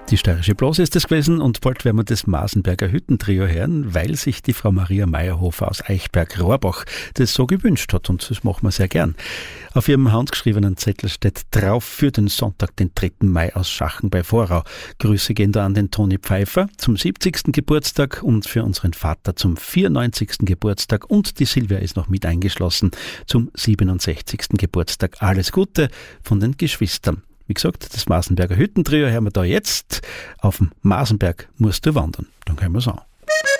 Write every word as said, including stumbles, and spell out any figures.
Die steirische Blase ist das gewesen und bald werden wir das Masenberger Hüttentrio hören, weil sich die Frau Maria Meyerhofer aus Eichberg-Rohrbach das so gewünscht hat und das machen wir sehr gern. Auf ihrem handgeschriebenen Zettel steht drauf für den Sonntag, den dritten Mai aus Schachen bei Vorau. Grüße gehen da an den Toni Pfeiffer zum siebzigsten Geburtstag und für unseren Vater zum vierundneunzigsten Geburtstag und die Silvia ist noch mit eingeschlossen zum siebenundsechzigsten Geburtstag. Alles Gute von den Geschwistern. Wie gesagt, das Masenberger Hüttentrio hören wir da jetzt. Auf dem Masenberg musst du wandern. Dann können wir es an.